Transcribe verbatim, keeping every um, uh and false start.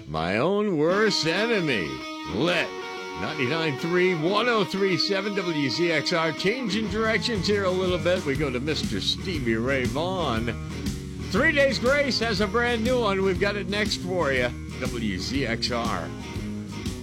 My Own Worst Enemy. Lit. ninety-nine point three, one oh three point seven W Z X R. Changing directions here a little bit. We go to Mister Stevie Ray Vaughan. Three Days Grace has a brand new one. We've got it next for you. W Z X R.